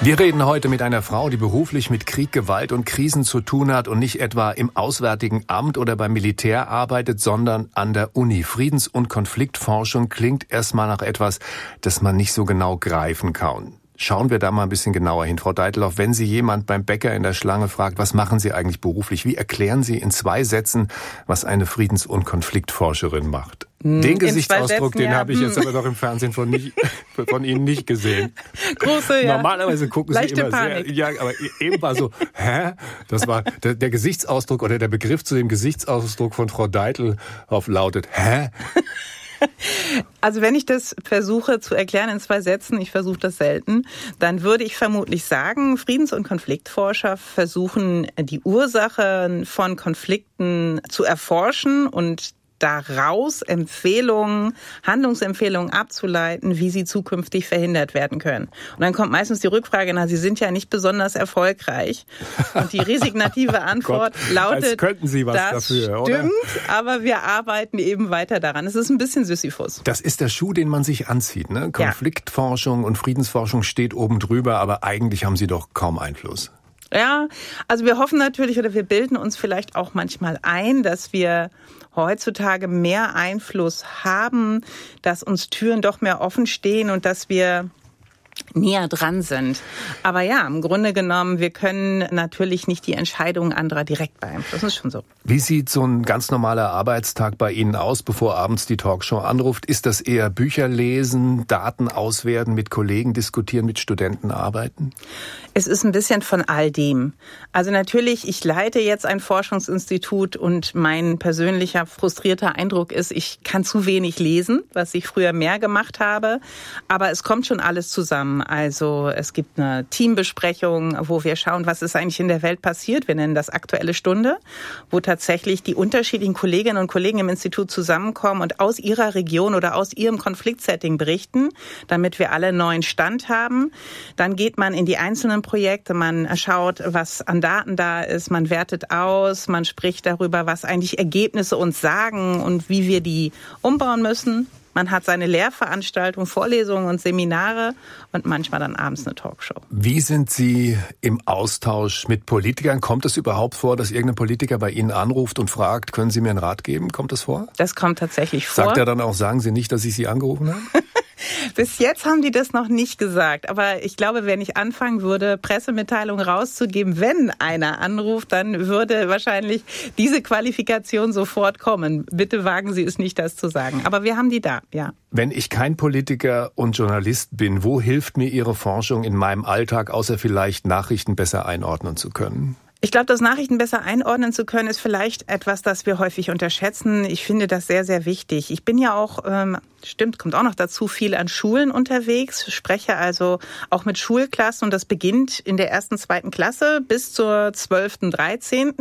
Wir reden heute mit einer Frau, die beruflich mit Krieg, Gewalt und Krisen zu tun hat und nicht etwa im Auswärtigen Amt oder beim Militär arbeitet, sondern an der Uni. Friedens- und Konfliktforschung klingt erstmal nach etwas, das man nicht so genau greifen kann. Schauen wir da mal ein bisschen genauer hin. Frau Deitelhoff, wenn Sie jemand beim Bäcker in der Schlange fragt, was machen Sie eigentlich beruflich? Wie erklären Sie in 2 Sätzen, was eine Friedens- und Konfliktforscherin macht? Den Gesichtsausdruck, den habe ich jetzt aber doch im Fernsehen von Ihnen nicht gesehen. Große, ja. Normalerweise gucken Sie immer Panik. sehr, ja, aber eben war so, hä? Das war der Gesichtsausdruck oder der Begriff zu dem Gesichtsausdruck von Frau Deitelhoff lautet, hä? Also wenn ich das versuche zu erklären in 2 Sätzen, ich versuche das selten, dann würde ich vermutlich sagen, Friedens- und Konfliktforscher versuchen, die Ursachen von Konflikten zu erforschen und daraus Handlungsempfehlungen abzuleiten, wie sie zukünftig verhindert werden können. Und dann kommt meistens die Rückfrage, Sie sind ja nicht besonders erfolgreich. Und die resignative Antwort lautet, als könnten Sie was das dafür, stimmt, oder? aber wir arbeiten eben weiter daran. Es ist ein bisschen Sisyphus. Das ist der Schuh, den man sich anzieht, ne? Konfliktforschung und Friedensforschung steht oben drüber, aber eigentlich haben Sie doch kaum Einfluss. Ja, also wir hoffen natürlich oder wir bilden uns vielleicht auch manchmal ein, dass wir heutzutage mehr Einfluss haben, dass uns Türen doch mehr offen stehen und dass wir näher dran sind. Aber ja, im Grunde genommen, wir können natürlich nicht die Entscheidungen anderer direkt beeinflussen. Das ist schon so. Wie sieht so ein ganz normaler Arbeitstag bei Ihnen aus, bevor abends die Talkshow anruft? Ist das eher Bücher lesen, Daten auswerten, mit Kollegen diskutieren, mit Studenten arbeiten? Es ist ein bisschen von all dem. Also natürlich, ich leite jetzt ein Forschungsinstitut und mein persönlicher frustrierter Eindruck ist, ich kann zu wenig lesen, was ich früher mehr gemacht habe. Aber es kommt schon alles zusammen. Also es gibt eine Teambesprechung, wo wir schauen, was ist eigentlich in der Welt passiert. Wir nennen das Aktuelle Stunde, wo tatsächlich die unterschiedlichen Kolleginnen und Kollegen im Institut zusammenkommen und aus ihrer Region oder aus ihrem Konfliktsetting berichten, damit wir alle einen neuen Stand haben. Dann geht man in die einzelnen Projekte, man schaut, was an Daten da ist, man wertet aus, man spricht darüber, was eigentlich Ergebnisse uns sagen und wie wir die umbauen müssen. Man hat seine Lehrveranstaltungen, Vorlesungen und Seminare und manchmal dann abends eine Talkshow. Wie sind Sie im Austausch mit Politikern? Kommt es überhaupt vor, dass irgendein Politiker bei Ihnen anruft und fragt, können Sie mir einen Rat geben? Kommt das vor? Das kommt tatsächlich vor. Sagt er dann auch, sagen Sie nicht, dass ich Sie angerufen habe? Bis jetzt haben die das noch nicht gesagt. Aber ich glaube, wenn ich anfangen würde, Pressemitteilungen rauszugeben, wenn einer anruft, dann würde wahrscheinlich diese Qualifikation sofort kommen. Bitte wagen Sie es nicht, das zu sagen. Aber wir haben die da, ja. Wenn ich kein Politiker und Journalist bin, wo hilft mir Ihre Forschung in meinem Alltag, außer vielleicht Nachrichten besser einordnen zu können? Ich glaube, das Nachrichten besser einordnen zu können, ist vielleicht etwas, das wir häufig unterschätzen. Ich finde das sehr, sehr wichtig. Ich bin ja auch, kommt auch noch dazu, viel an Schulen unterwegs, spreche also auch mit Schulklassen und das beginnt in der 1., 2. Klasse bis zur 12., 13.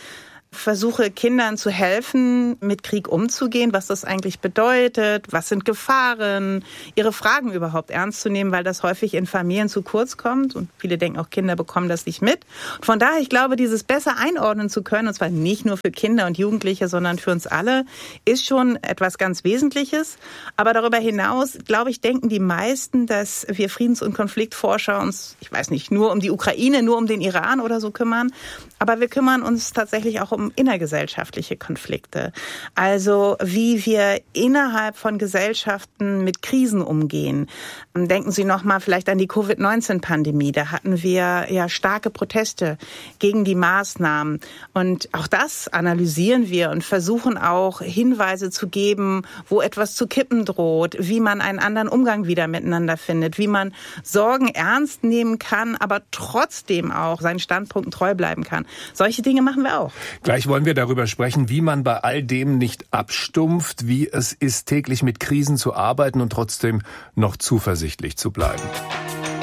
Versuche Kindern zu helfen, mit Krieg umzugehen, was das eigentlich bedeutet, was sind Gefahren, ihre Fragen überhaupt ernst zu nehmen, weil das häufig in Familien zu kurz kommt und viele denken auch, Kinder bekommen das nicht mit. Und von daher, ich glaube, dieses besser einordnen zu können, und zwar nicht nur für Kinder und Jugendliche, sondern für uns alle, ist schon etwas ganz Wesentliches. Aber darüber hinaus, glaube ich, denken die meisten, dass wir Friedens- und Konfliktforscher uns, ich weiß nicht, nur um die Ukraine, nur um den Iran oder so kümmern, aber wir kümmern uns tatsächlich auch um innergesellschaftliche Konflikte. Also wie wir innerhalb von Gesellschaften mit Krisen umgehen. Denken Sie noch mal vielleicht an die Covid-19-Pandemie. Da hatten wir ja starke Proteste gegen die Maßnahmen. Und auch das analysieren wir und versuchen auch Hinweise zu geben, wo etwas zu kippen droht, wie man einen anderen Umgang wieder miteinander findet, wie man Sorgen ernst nehmen kann, aber trotzdem auch seinen Standpunkten treu bleiben kann. Solche Dinge machen wir auch. Gleich wollen wir darüber sprechen, wie man bei all dem nicht abstumpft, wie es ist, täglich mit Krisen zu arbeiten und trotzdem noch zuversichtlich zu bleiben.